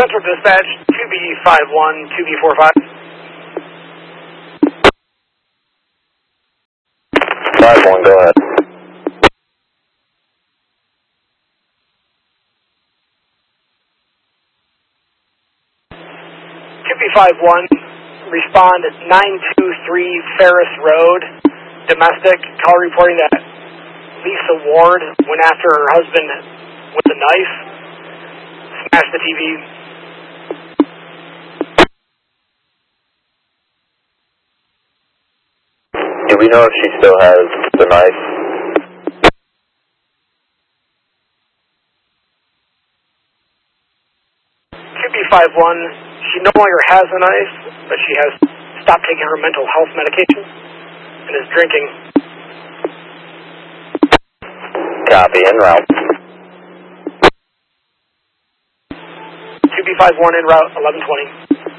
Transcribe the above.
Central Dispatch, 2B51, 2B45. 5-1, go ahead. B51, respond at 923 Ferris Road, domestic. Call reporting that Lisa Ward went after her husband with a knife, smashed the TV. Do we know if she still has the knife? QB51, she no longer has a knife, but she has stopped taking her mental health medication and is drinking. Copy, en route. QB51 en route, 1120.